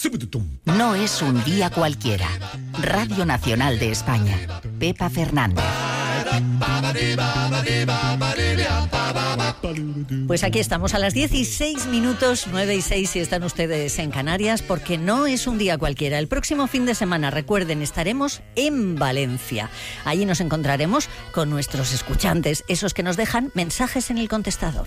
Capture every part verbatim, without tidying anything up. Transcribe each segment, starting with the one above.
No es un día cualquiera. Radio Nacional de España. Pepa Fernández. Pues aquí estamos a las dieciséis minutos, nueve y seis si están ustedes en Canarias, porque no es un día cualquiera. El próximo fin de semana, recuerden, estaremos en Valencia. Allí nos encontraremos con nuestros escuchantes, esos que nos dejan mensajes en el contestador.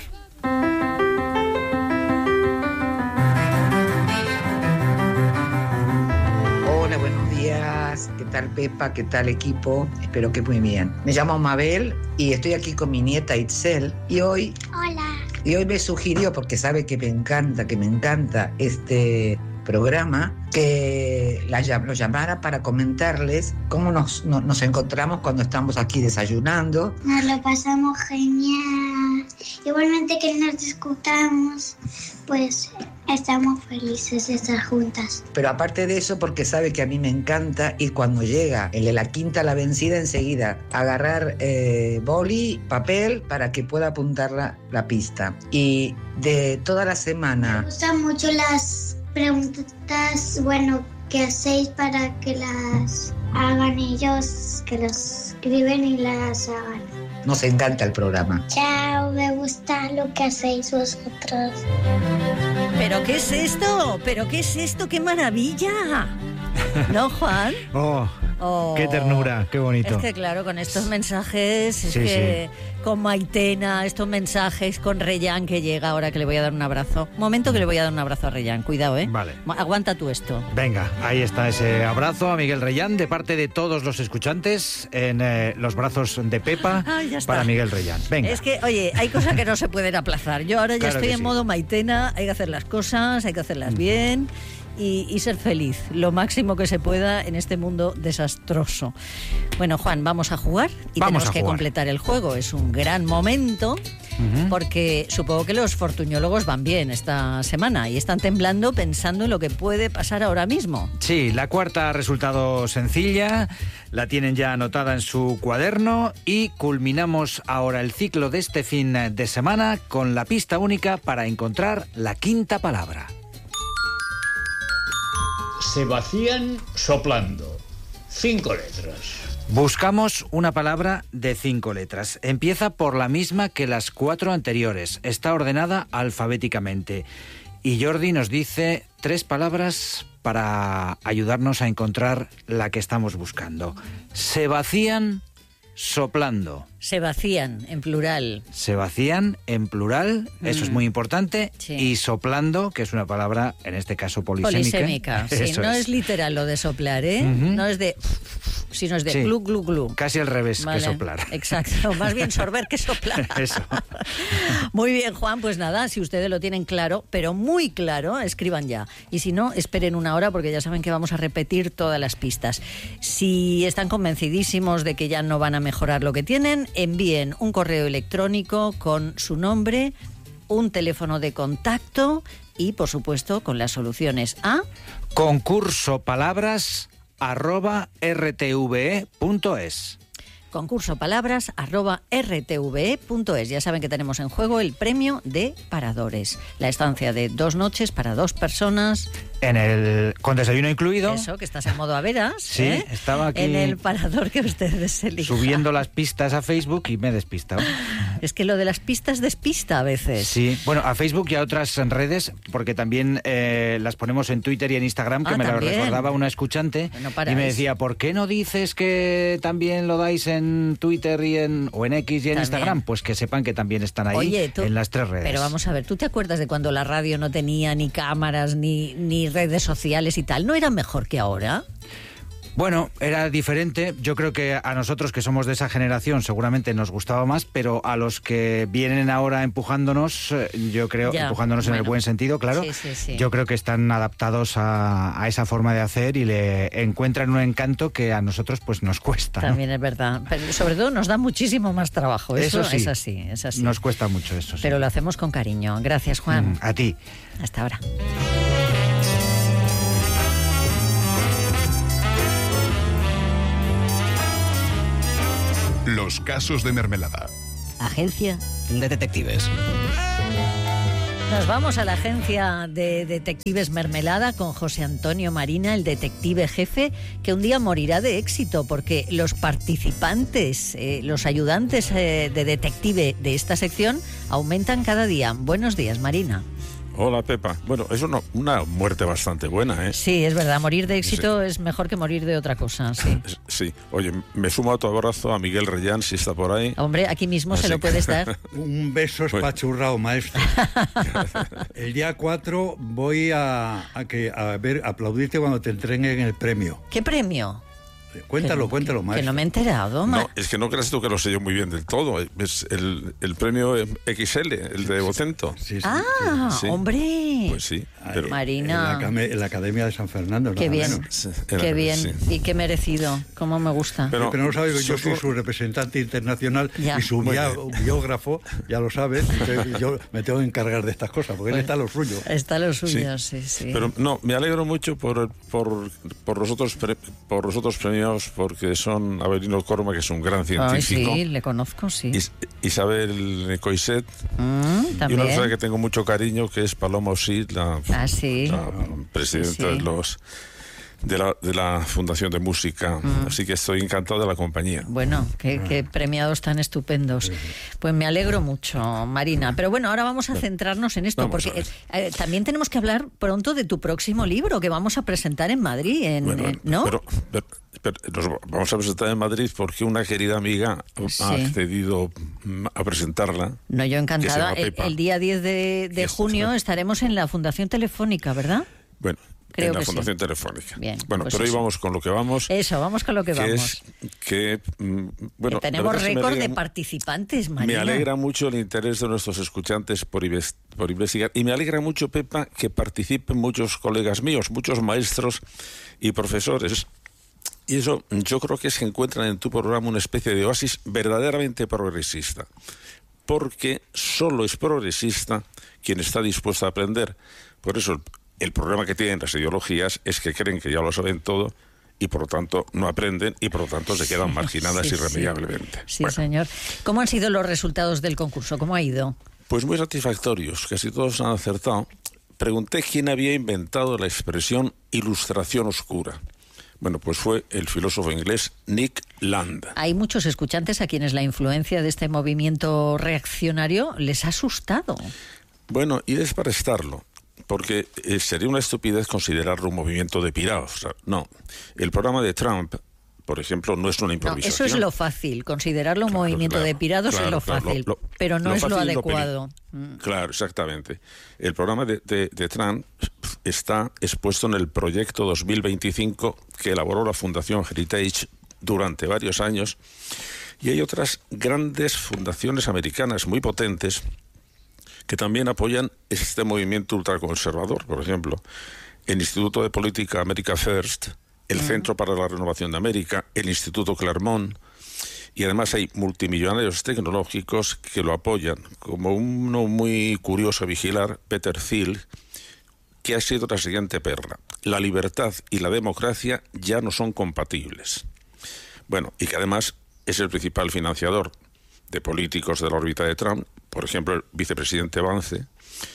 Hola, buenos días. ¿Qué tal, Pepa? ¿Qué tal, equipo? Espero que muy bien. Me llamo Mabel y estoy aquí con mi nieta Itzel. Y hoy... Hola. Y hoy me sugirió, porque sabe que me encanta, que me encanta este programa, que la, lo llamara para comentarles cómo nos, no, nos encontramos cuando estamos aquí desayunando. Nos lo pasamos genial. Igualmente que nos discutamos, pues estamos felices de estar juntas. Pero aparte de eso, porque sabe que a mí me encanta, y cuando llega el de la quinta a la vencida, enseguida agarrar eh, boli, papel, para que pueda apuntar la, la pista. Y de toda la semana... Me gustan mucho las preguntas, bueno, que hacéis para que las hagan ellos, que los escriben y las hagan. Nos encanta el programa. Chao, me gusta lo que hacéis vosotros. ¿Pero qué es esto? ¿Pero qué es esto? ¡Qué maravilla! ¿No, Juan? Oh, Oh, qué ternura, qué bonito. Es que claro, con estos mensajes, es Sí, que con Maitena, estos mensajes, con Reyán que llega ahora, que le voy a dar un abrazo. Momento que le voy a dar un abrazo a Reyán, cuidado, ¿eh? Vale. Aguanta tú esto. Venga, ahí está ese abrazo a Miguel Reyán de parte de todos los escuchantes en eh, los brazos de Pepa. Ay, ya está. Para Miguel Reyán. Venga. Es que, oye, hay cosas que no se pueden aplazar. Yo ahora ya Claro estoy que en sí. modo Maitena, hay que hacer las cosas, hay que hacerlas bien. Y, y ser feliz, lo máximo que se pueda en este mundo desastroso. Bueno, Juan, vamos a jugar y Vamos tenemos a que jugar. completar el juego. Es un gran momento Ujú. porque supongo que los fortuñólogos van bien esta semana y están temblando pensando en lo que puede pasar ahora mismo. Sí, la cuarta ha resultado sencilla, la tienen ya anotada en su cuaderno y culminamos ahora el ciclo de este fin de semana con la pista única para encontrar la quinta palabra. Se vacían soplando. Cinco letras. Buscamos una palabra de cinco letras. Empieza por la misma que las cuatro anteriores. Está ordenada alfabéticamente. Y Jordi nos dice tres palabras para ayudarnos a encontrar la que estamos buscando. Se vacían soplando. Se vacían, en plural. Se vacían en plural, eso Mm. es muy importante, Sí. y soplando, que es una palabra, en este caso, polisémica. Polisémica, sí, Eso no es. es literal lo de soplar, ¿eh? Ujú. No es de... sino es de Sí. glu, glu, glu. Casi al revés Vale, que soplar. Exacto, más bien sorber que soplar. Eso. Muy bien, Juan, pues nada, si ustedes lo tienen claro, pero muy claro, escriban ya. Y si no, esperen una hora porque ya saben que vamos a repetir todas las pistas. Si están convencidísimos de que ya no van a mejorar lo que tienen, envíen un correo electrónico con su nombre, un teléfono de contacto y, por supuesto, con las soluciones a... Concurso palabras arroba rtve punto es. concurso palabras arroba rtve punto es. Ya saben que tenemos en juego el premio de Paradores. La estancia de dos noches para dos personas. En el con desayuno incluido. Eso, que estás en modo a veras. Sí, ¿eh? estaba aquí En el parador que ustedes elijan. subiendo las pistas a Facebook y me he despistado. Es que lo de las pistas despista a veces. Sí, bueno, a Facebook y a otras redes, porque también eh, las ponemos en Twitter y en Instagram, que Ah, me lo también. recordaba una escuchante, No y paráis. me decía, ¿por qué no dices que también lo dais en Twitter y en, o en X y en También. Instagram? Pues que sepan que también están ahí. Oye, tú- en las tres redes. Pero vamos a ver, ¿tú te acuerdas de cuando la radio no tenía ni cámaras, ni, ni redes sociales y tal? ¿No era mejor que ahora? Bueno, era diferente. Yo creo que a nosotros que somos de esa generación seguramente nos gustaba más, pero a los que vienen ahora empujándonos, eh, yo creo, Ya, empujándonos en el bueno. buen sentido, claro, Sí, sí, sí. yo creo que están adaptados a, a esa forma de hacer y le encuentran un encanto que a nosotros pues nos cuesta, ¿no? También es verdad. Pero sobre todo nos da muchísimo más trabajo. Eso, Eso sí. es así, es así. Nos cuesta mucho eso, sí. Pero lo hacemos con cariño. Gracias, Juan. Mm, a ti. Hasta ahora. Los casos de Mermelada. Agencia de Detectives. Nos vamos a la agencia de detectives Mermelada con José Antonio Marina, el detective jefe, que un día morirá de éxito porque los participantes, eh, los ayudantes eh, de detective de esta sección aumentan cada día. Buenos días, Marina. Hola, Pepa. Bueno, es una, una muerte bastante buena, ¿eh? Sí, es verdad. Morir de éxito sí. es mejor que morir de otra cosa, sí. Sí. Oye, me sumo a tu abrazo a Miguel Reyán, si está por ahí. Hombre, aquí mismo Así. se lo puedes dar. Un beso espachurrado, maestro. El día cuatro voy a, a, que, a ver, aplaudirte cuando te entreguen el premio. ¿Qué premio? Cuéntalo, que, cuéntalo, que, maestro. Que no me he enterado, ma. No, es que no creas tú que lo sé yo muy bien del todo. Es el, el premio X L, el de Vocento. Sí, sí, ah, sí. hombre. Pues sí. Pero... Marina. En la, en la Academia de San Fernando. Qué bien, sí, qué bien. Sí. Y qué merecido. Cómo me gusta. Pero, pero no sabes que yo soy su representante internacional ya. y su bio, biógrafo, ya lo sabes. Yo me tengo que encargar de estas cosas, porque pues, él está lo suyo. Está lo suyo, sí, sí. sí. Pero no, me alegro mucho por, por, por, los, otros pre, por los otros premios, porque son Avelino Corma, que es un gran científico. Ay, sí, le conozco, sí. Is, Isabel Coixet. Mm, y una persona que tengo mucho cariño, que es Paloma Osí, la, ah, sí. la presidenta sí, sí. de los... De la, de la Fundación de Música, mm. así que estoy encantado de la compañía. Bueno, qué, qué premiados tan estupendos. Pues me alegro mucho, Marina. Pero bueno, ahora vamos a centrarnos en esto, vamos porque eh, también tenemos que hablar pronto de tu próximo libro que vamos a presentar en Madrid, en, bueno, en, ¿no? Pero, pero, pero nos vamos a presentar en Madrid porque una querida amiga sí. ha accedido a presentarla. No, yo encantada. El, el día diez de, de junio estaremos en la Fundación Telefónica, ¿verdad? Bueno. Creo en la que Fundación sí. Telefónica. Bien, bueno, pues pero eso. hoy vamos con lo que vamos. Eso, vamos con lo que, que vamos. Es que, bueno, que tenemos récord alegra, de participantes, Marina. Me alegra mucho el interés de nuestros escuchantes por, por investigar. Y me alegra mucho, Pepa, que participen muchos colegas míos, muchos maestros y profesores. Y eso yo creo que se encuentran en tu programa una especie de oasis verdaderamente progresista. Porque solo es progresista quien está dispuesto a aprender. Por eso el problema que tienen las ideologías es que creen que ya lo saben todo y por lo tanto no aprenden y por lo tanto se quedan marginadas sí, irremediablemente. Sí, bueno. señor. ¿Cómo han sido los resultados del concurso? ¿Cómo ha ido? Pues muy satisfactorios, casi todos han acertado. Pregunté quién había inventado la expresión ilustración oscura. Bueno, pues fue el filósofo inglés Nick Land. Hay muchos escuchantes a quienes la influencia de este movimiento reaccionario les ha asustado. Bueno, y es para estarlo. Porque eh, sería una estupidez considerarlo un movimiento de pirados. O sea, no. El programa de Trump, por ejemplo, no es una improvisación. No, eso es lo fácil. Considerarlo un claro, movimiento claro, de pirados claro, es lo claro, fácil. lo, lo, pero no lo es lo adecuado. Lo mm. Claro, exactamente. El programa de, de, de Trump está expuesto en el proyecto dos mil veinticinco que elaboró la Fundación Heritage durante varios años. Y hay otras grandes fundaciones americanas muy potentes que también apoyan este movimiento ultraconservador. Por ejemplo, el Instituto de Política America First, el uh-huh. Centro para la Renovación de América, el Instituto Claremont, y además hay multimillonarios tecnológicos que lo apoyan, como uno muy curioso a vigilar, Peter Thiel, que ha sido la siguiente perla: la libertad y la democracia ya no son compatibles. Bueno, y que además es el principal financiador de políticos de la órbita de Trump, por ejemplo, el vicepresidente Vance,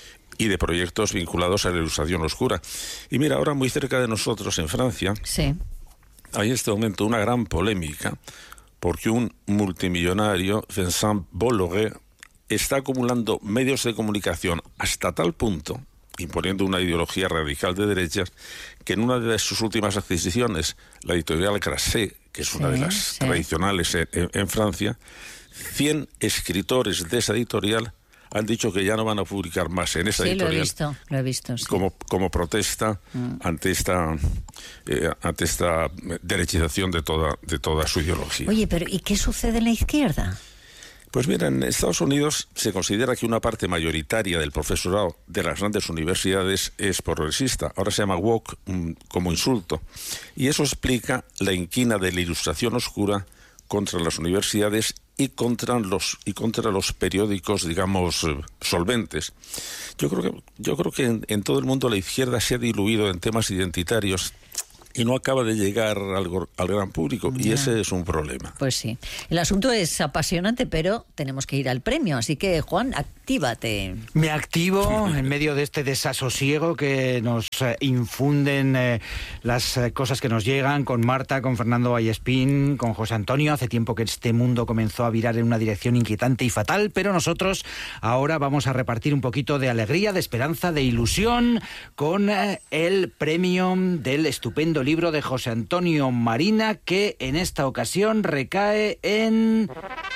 y de proyectos vinculados a la ilustración oscura. Y mira, ahora muy cerca de nosotros, en Francia, sí. hay en este momento una gran polémica, porque un multimillonario, Vincent Bolloré, está acumulando medios de comunicación hasta tal punto, imponiendo una ideología radical de derechas, que en una de sus últimas adquisiciones, la editorial Grasset, que es una sí, de las sí. tradicionales en, en, en Francia, cien escritores de esa editorial han dicho que ya no van a publicar más en esa sí, editorial. Sí, lo he visto, lo he visto. Sí. Como, como protesta mm. ante esta eh, ante esta derechización de toda, de toda su ideología. Oye, pero ¿y qué sucede en la izquierda? Pues mira, en Estados Unidos se considera que una parte mayoritaria del profesorado de las grandes universidades es progresista. Ahora se llama woke um, como insulto. Y eso explica la inquina de la ilustración oscura contra las universidades y contra los y contra los periódicos, digamos, eh, solventes. Yo creo que yo creo que en, en todo el mundo la izquierda se ha diluido en temas identitarios y no acaba de llegar al, al gran público, y ese es un problema. Pues sí. El asunto es apasionante, pero tenemos que ir al premio. Así que, Juan, actívate. Me activo en medio de este desasosiego que nos eh, infunden eh, las eh, cosas que nos llegan con Marta, con Fernando Vallespín, con José Antonio. Hace tiempo que este mundo comenzó a virar en una dirección inquietante y fatal, pero nosotros ahora vamos a repartir un poquito de alegría, de esperanza, de ilusión con eh, el premio del estupendo libro de José Antonio Marina, que en esta ocasión recae en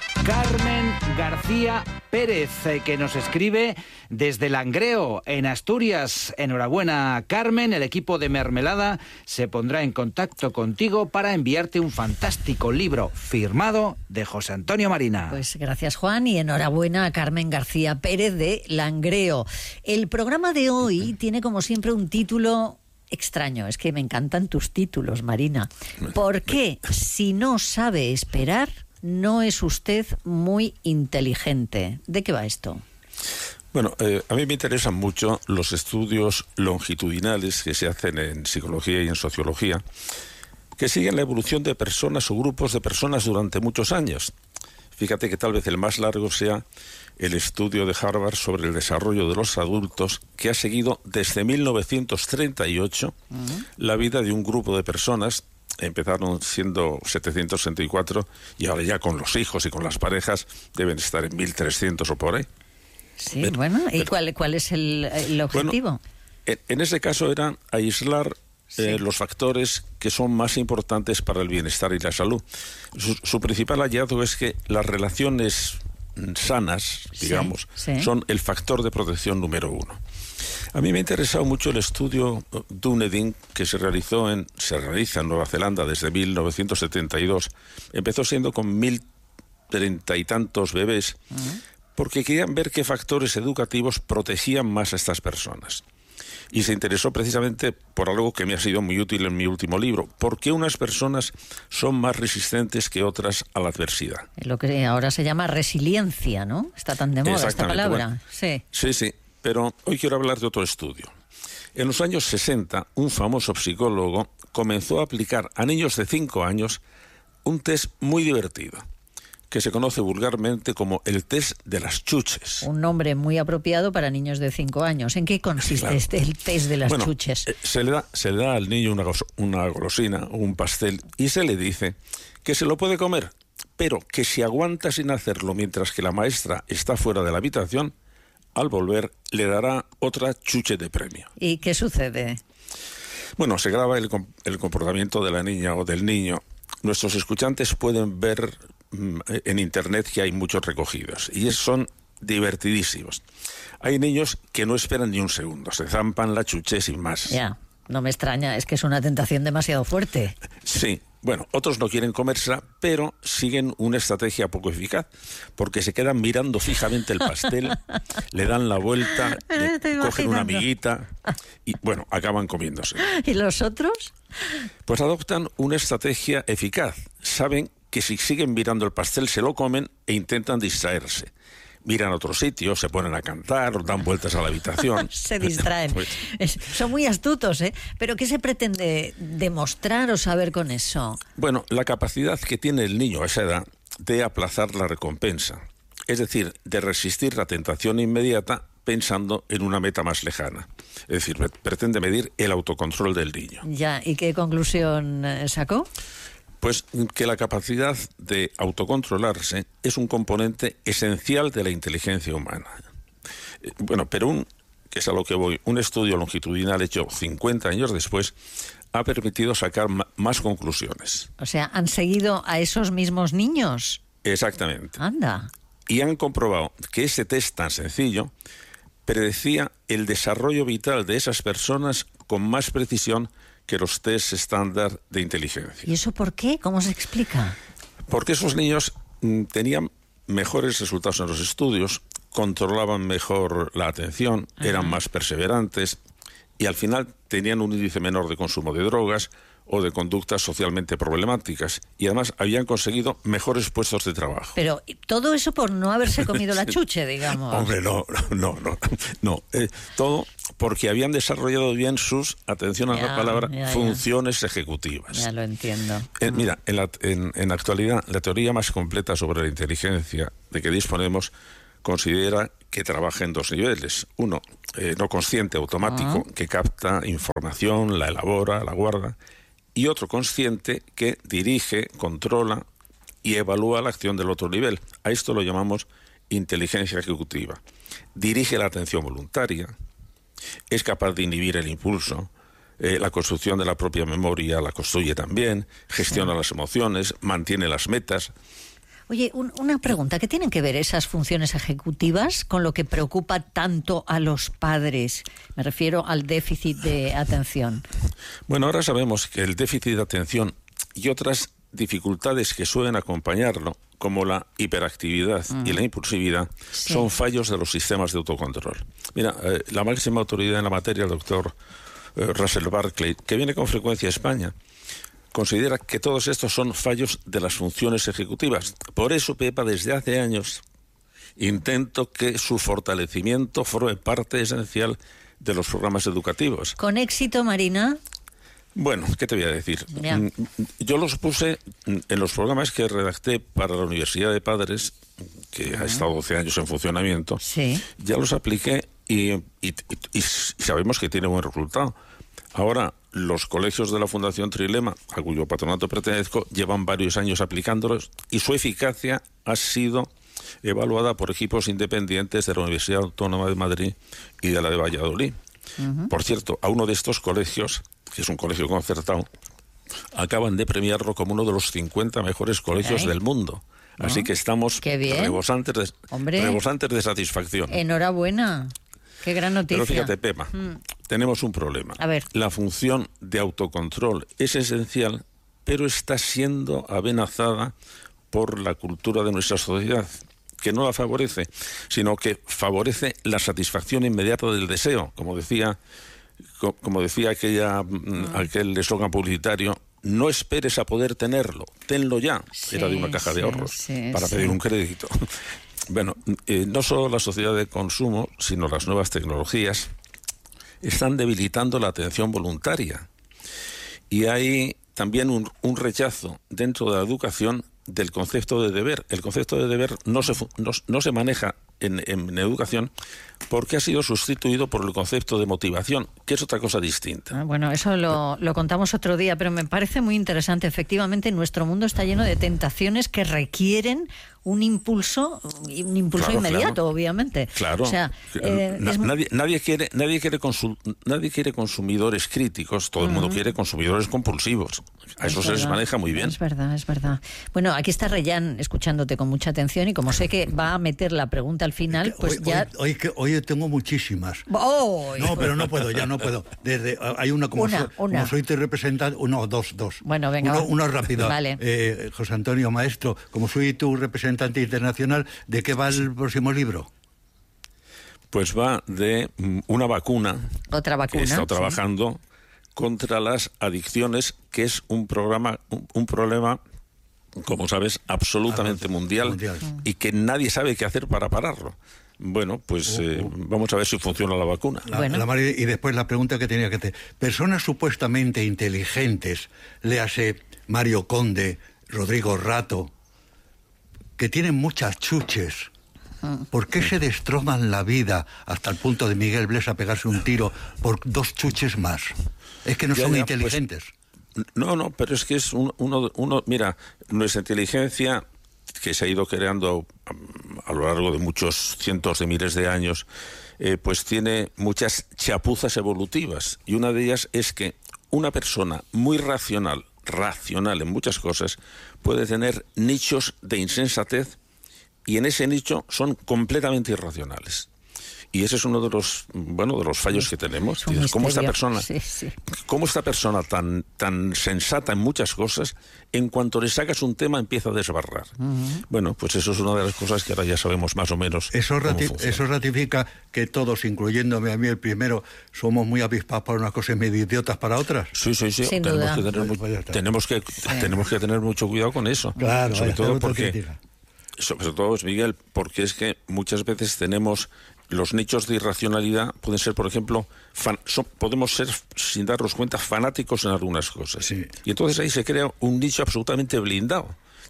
Carmen García Pérez, eh, que nos escribe desde Langreo, en Asturias. Enhorabuena, Carmen. El equipo de Mermelada se pondrá en contacto contigo para enviarte un fantástico libro firmado de José Antonio Marina. Pues gracias, Juan, y enhorabuena a Carmen García Pérez de Langreo. El programa de hoy tiene, como siempre, un título extraño. Es que me encantan tus títulos, Marina. ¿Por qué, si no sabe esperar, no es usted muy inteligente? ¿De qué va esto? Bueno, eh, a mí me interesan mucho los estudios longitudinales que se hacen en psicología y en sociología, que siguen la evolución de personas o grupos de personas durante muchos años. Fíjate que tal vez el más largo sea el estudio de Harvard sobre el desarrollo de los adultos, que ha seguido desde mil novecientos treinta y ocho uh-huh. la vida de un grupo de personas. Empezaron siendo setecientos sesenta y cuatro y ahora ya con los hijos y con las parejas deben estar en mil trescientos o por ahí. Sí, pero, bueno, ¿y pero, cuál, cuál es el, el objetivo? Bueno, en, en ese caso era aislar sí. eh, los factores que son más importantes para el bienestar y la salud. Su, su principal hallazgo es que las relaciones sanas, digamos, sí, sí. son el factor de protección número uno. A mí me ha interesado mucho el estudio Dunedin que se realizó en se realiza en Nueva Zelanda desde mil novecientos setenta y dos. Empezó siendo con mil treinta y tantos bebés, uh-huh. porque querían ver qué factores educativos protegían más a estas personas. Y se interesó precisamente por algo que me ha sido muy útil en mi último libro: por qué unas personas son más resistentes que otras a la adversidad. Lo que ahora se llama resiliencia, ¿no? Está tan de moda esta palabra. Bueno, sí, sí, sí. Pero hoy quiero hablar de otro estudio. En los años sesenta, un famoso psicólogo comenzó a aplicar a niños de cinco años un test muy divertido, que se conoce vulgarmente como el test de las chuches. Un nombre muy apropiado para niños de cinco años. ¿En qué consiste claro. este el test de las bueno, chuches? Eh, se, le da, se le da al niño una, una golosina o un pastel y se le dice que se lo puede comer, pero que si aguanta sin hacerlo mientras que la maestra está fuera de la habitación, al volver le dará otra chuche de premio. ¿Y qué sucede? Bueno, se graba el, el comportamiento de la niña o del niño. Nuestros escuchantes pueden ver mm, en internet que hay muchos recogidos y son divertidísimos. Hay niños que no esperan ni un segundo, se zampan la chuche sin más. Ya, no me extraña, es que es una tentación demasiado fuerte. Sí. Bueno, otros no quieren comérsela, pero siguen una estrategia poco eficaz, porque se quedan mirando fijamente el pastel, le dan la vuelta, le cogen una amiguita y, bueno, acaban comiéndose. ¿Y los otros? Pues adoptan una estrategia eficaz. Saben que si siguen mirando el pastel se lo comen e intentan distraerse. Miran a otro sitio, se ponen a cantar, dan vueltas a la habitación. Se distraen. Pues, es, son muy astutos, ¿eh? ¿Pero qué se pretende demostrar o saber con eso? Bueno, la capacidad que tiene el niño a esa edad de aplazar la recompensa. Es decir, de resistir la tentación inmediata pensando en una meta más lejana. Es decir, pretende medir el autocontrol del niño. Ya, ¿y qué conclusión sacó? Pues que la capacidad de autocontrolarse es un componente esencial de la inteligencia humana. Bueno, pero un, que es a lo que voy, un estudio longitudinal hecho cincuenta años después ha permitido sacar ma- más conclusiones. O sea, ¿han seguido a esos mismos niños? Exactamente. Anda. Y han comprobado que ese test tan sencillo predecía el desarrollo vital de esas personas con más precisión que los test estándar de inteligencia. ¿Y eso por qué? ¿Cómo se explica? Porque esos niños mm, tenían mejores resultados en los estudios, controlaban mejor la atención, Ajá. eran más perseverantes y al final tenían un índice menor de consumo de drogas o de conductas socialmente problemáticas y además habían conseguido mejores puestos de trabajo. Pero todo eso por no haberse comido la chuche, digamos. Hombre, no, no, no, no. Eh, todo porque habían desarrollado bien sus, atención a ya, la palabra, ya, ya. funciones ejecutivas. Ya lo entiendo. Eh, mira, en la, en, en la actualidad, la teoría más completa sobre la inteligencia de que disponemos considera que trabaja en dos niveles. Uno, eh, no consciente, automático, uh-huh. que capta información, la elabora, la guarda. Y otro consciente que dirige, controla y evalúa la acción del otro nivel. A esto lo llamamos inteligencia ejecutiva. Dirige la atención voluntaria, es capaz de inhibir el impulso, eh, la construcción de la propia memoria la construye también, gestiona sí. las emociones, mantiene las metas. Oye, un, una pregunta, ¿qué tienen que ver esas funciones ejecutivas con lo que preocupa tanto a los padres? Me refiero al déficit de atención. Bueno, ahora sabemos que el déficit de atención y otras dificultades que suelen acompañarlo, como la hiperactividad mm. y la impulsividad, sí. son fallos de los sistemas de autocontrol. Mira, eh, la máxima autoridad en la materia, el doctor eh, Russell Barkley, que viene con frecuencia a España, considera que todos estos son fallos de las funciones ejecutivas. Por eso, Pepa, desde hace años intento que su fortalecimiento forme parte esencial de los programas educativos. ¿Con éxito, Marina? Bueno, ¿qué te voy a decir? Ya. Yo los puse en los programas que redacté para la Universidad de Padres, que uh-huh. ha estado doce años en funcionamiento. Sí. Ya los apliqué y, y, y, y sabemos que tiene buen resultado. Ahora, los colegios de la Fundación Trilema, a cuyo patronato pertenezco, llevan varios años aplicándolos y su eficacia ha sido evaluada por equipos independientes de la Universidad Autónoma de Madrid y de la de Valladolid. Uh-huh. Por cierto, a uno de estos colegios, que es un colegio concertado, acaban de premiarlo como uno de los cincuenta mejores colegios ¿Eh? del mundo. ¿No? Así que estamos rebosantes de, rebosantes de satisfacción. Enhorabuena. Qué gran noticia. Pero fíjate, Pepa, mm. tenemos un problema. A ver. La función de autocontrol es esencial, pero está siendo amenazada por la cultura de nuestra sociedad, que no la favorece, sino que favorece la satisfacción inmediata del deseo. Como decía, como decía aquella, mm. aquel eslogan publicitario, no esperes a poder tenerlo, tenlo ya. Sí, era de una caja sí, de ahorros sí, para sí. pedir un crédito. Bueno, eh, no solo la sociedad de consumo, sino las nuevas tecnologías están debilitando la atención voluntaria. Y hay también un, un rechazo dentro de la educación del concepto de deber. El concepto de deber no se, no, no se maneja en, en educación porque ha sido sustituido por el concepto de motivación, que es otra cosa distinta. Ah, bueno, eso lo, lo contamos otro día, pero me parece muy interesante. Efectivamente, nuestro mundo está lleno de tentaciones que requieren un impulso, un impulso claro, inmediato, claro. obviamente. Claro. O sea, eh, Na, es... nadie, nadie quiere, nadie quiere consu, nadie quiere consumidores críticos. Todo uh-huh. el mundo quiere consumidores compulsivos. A eso es se verdad. les maneja muy bien. Es verdad, es verdad. Bueno, aquí está Reyán escuchándote con mucha atención y como sé que va a meter la pregunta al final, pues hoy, ya. Hoy, hoy, hoy tengo muchísimas. Oh, no, pero no puedo, ya no puedo. Desde hay una como, una, soy, una. como soy tu representante, no, dos, dos. Bueno, venga. Uno, uno rápido. Vale. Eh, José Antonio Maestro, como soy tu representante internacional, ¿de qué va el próximo libro? Pues va de una vacuna. Otra vacuna. Que he estado sí. trabajando contra las adicciones, que es un programa, un, un problema, como sabes, absolutamente ah, mundial, mundial y que nadie sabe qué hacer para pararlo. Bueno, pues uh, uh. Eh, vamos a ver si funciona la vacuna. La, bueno. la, y después la pregunta que tenía que hacer. Personas supuestamente inteligentes, léase Mario Conde, Rodrigo Rato, que tienen muchas chuches, ¿por qué se destrozan la vida hasta el punto de Miguel Blesa pegarse un tiro por dos chuches más? Es que no ya, son ya, inteligentes. Pues, no, no, pero es que es un, uno, uno... Mira, nuestra inteligencia, que se ha ido creando a, a lo largo de muchos cientos de miles de años, eh, pues tiene muchas chapuzas evolutivas. Y una de ellas es que una persona muy racional, racional en muchas cosas, puede tener nichos de insensatez y en ese nicho son completamente irracionales. Y ese es uno de los, bueno, de los fallos que tenemos. Dices, ¿Cómo esta persona, sí, sí. cómo esta persona tan, tan sensata en muchas cosas, en cuanto le sacas un tema empieza a desbarrar? Uh-huh. Bueno, pues eso es una de las cosas que ahora ya sabemos más o menos. Eso, rati- eso ratifica que todos, incluyéndome a mí el primero, somos muy avispados para unas cosas y medio idiotas para otras. Sí, sí, sí. Sin tenemos, duda. Que tener, mu- pues tenemos, que, sí. tenemos que tener mucho cuidado con eso. Claro, sobre todo porque, crítica. sobre todo, Miguel, porque es que muchas veces tenemos los nichos de irracionalidad, pueden ser, por ejemplo, fan, son, podemos ser, sin darnos cuenta, fanáticos en algunas cosas. Sí. Y entonces ahí se crea un nicho absolutamente blindado.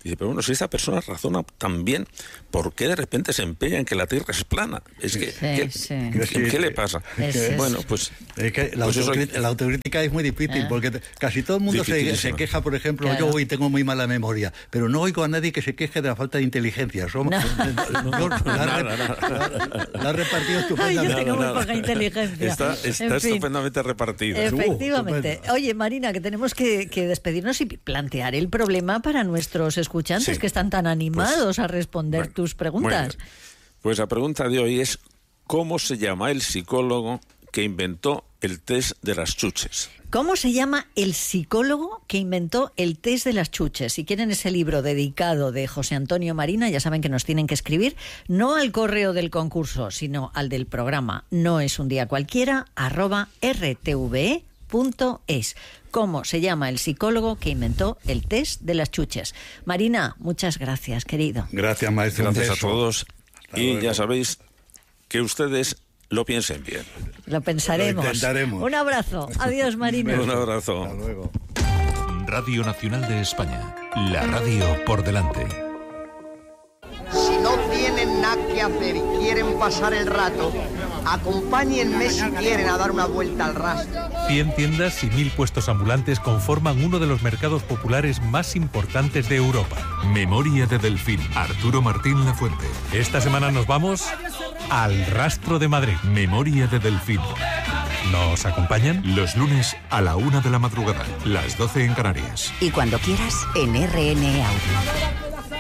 Dice, pero bueno, si esta persona razona tan bien, ¿por qué de repente se empeña en que la Tierra es plana? Es que, Sí, ¿qué, sí. ¿qué, Sí, qué sí. le pasa? Es- es- Bueno, pues... Es que la, pues eso- autocrítica, la autocrítica es muy difícil, Ah. porque te- casi todo el mundo se, Dificilísima. se queja, por ejemplo, Claro. yo hoy tengo muy mala memoria, pero no oigo a nadie que se queje de la falta de inteligencia. Somos, No. yo la, he rep- la- la he repartido Ay, yo estupendamente. tengo muy nada. poca inteligencia. Está, está En fin. estupendamente repartida. Efectivamente. estupendo. Oye, Marina, que tenemos que, que despedirnos y plantear el problema para nuestros escuchantes Sí. que están tan animados a responder Bueno, tus muy preguntas. bien. Pues la pregunta de hoy es, ¿cómo se llama el psicólogo que inventó el test de las chuches? ¿Cómo se llama el psicólogo que inventó el test de las chuches? Si quieren ese libro dedicado de José Antonio Marina, ya saben que nos tienen que escribir, no al correo del concurso, sino al del programa No es un día cualquiera, arroba rtve punto es. ¿Cómo se llama el psicólogo que inventó el test de las chuches? Marina, muchas gracias, querido. Gracias, maestro. Un Gracias a beso. todos. Hasta Y luego. ya sabéis que ustedes lo piensen bien. Lo pensaremos. Lo intentaremos. Un abrazo. Adiós, Marina. Un abrazo. Hasta luego. Radio Nacional de España. La radio por delante. Si no tienen nada que hacer y quieren pasar el rato, acompáñenme si quieren a dar una vuelta al rastro. cien tiendas y mil puestos ambulantes conforman uno de los mercados populares más importantes de Europa. Memoria de Delfín. Arturo Martín Lafuente. Esta semana nos vamos al Rastro de Madrid. Memoria de Delfín. ¿Nos acompañan? Los lunes a la una de la madrugada. Las doce en Canarias. Y cuando quieras, en R N E Audio.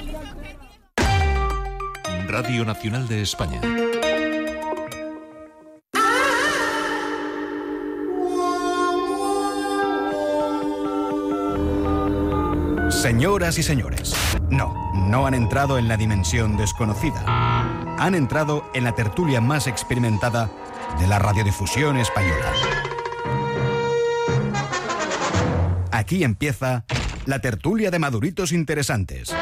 Radio Nacional de España. Señoras y señores, no, no han entrado en la dimensión desconocida. Han entrado en la tertulia más experimentada de la radiodifusión española. Aquí empieza la tertulia de maduritos interesantes.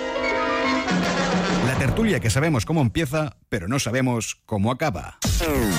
La tertulia que sabemos cómo empieza, pero no sabemos cómo acaba.